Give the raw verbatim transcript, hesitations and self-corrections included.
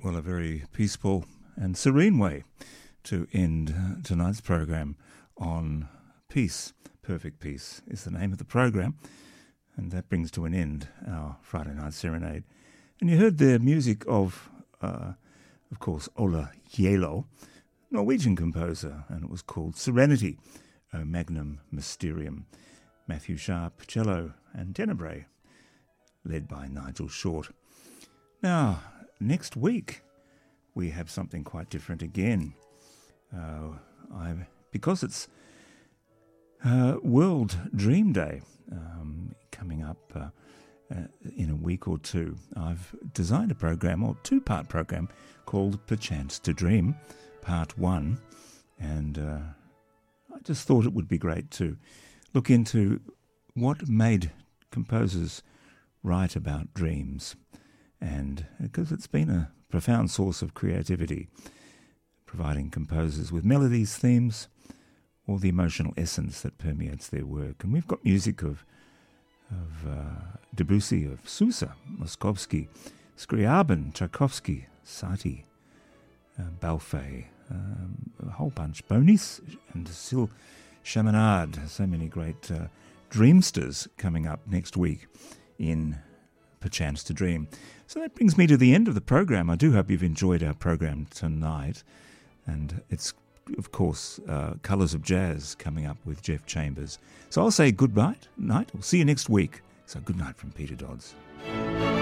Well, a very peaceful and serene way to end uh, tonight's program on peace. Perfect Peace is the name of the program, and that brings to an end our Friday Night Serenade. And you heard the music of, uh, of course, Ola Gjeilo, Norwegian composer, and it was called Serenity, O Magnum Mysterium. Matthew Sharp, cello, and tenebrae, led by Nigel Short. Now, next week, we have something quite different again. Uh, I, because it's uh, World Dream Day um, coming up uh, uh, in a week or two, I've designed a program, or two-part program, called Perchance to Dream, Part One. And uh, I just thought it would be great to look into what made composers write about dreams. And because it's been a profound source of creativity, providing composers with melodies, themes, or the emotional essence that permeates their work. And we've got music of of uh, Debussy, of Sousa, Moszkowski, Scriabin, Tchaikovsky, Satie, uh, Balfe, um, a whole bunch, Bonis and Sil Chaminade. So many great uh, dreamsters coming up next week in Perchance to Dream. So that brings me to the end of the program. I do hope you've enjoyed our program tonight. And it's, of course, uh, Colours of Jazz coming up with Jeff Chambers. So I'll say good night, night. We'll see you next week. So good night from Peter Dodds.